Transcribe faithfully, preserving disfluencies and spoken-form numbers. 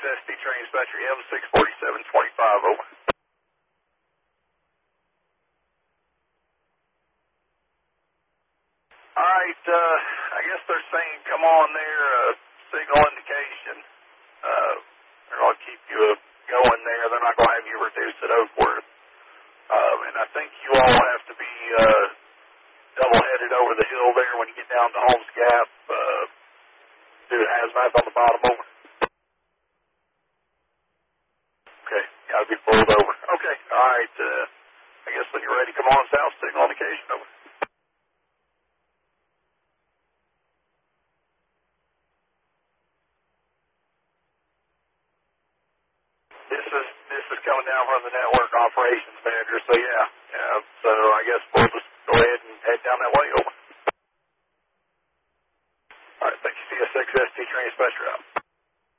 S T Training Dispatcher, M six forty-seven twenty-five, over. All right, uh, I guess they're saying come on there, uh, signal indication. Uh, they're going to keep you uh, going there. They're not going to have you reduce at Oakworth. Um, and I think you all have to be uh, double-headed over the hill there when you get down to Holmes Gap. Uh, do a hazmat on the bottom, over. Okay, got to be pulled over. Okay, all right. Uh, I guess when you're ready, come on south, signal indication, over. This is this is coming down from the network operations manager, so yeah, yeah. So I guess we'll just go ahead and head down that way, over. All right, thank you, C S six S T Training Dispatcher out.